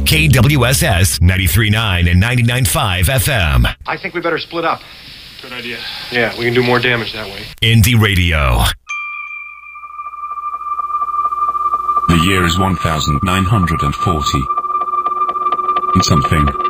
KWSS 93.9 and 99.5 FM. I think we better split up. Good idea. Yeah, we can do more damage that way. Indie Radio. The year is 1940. And something.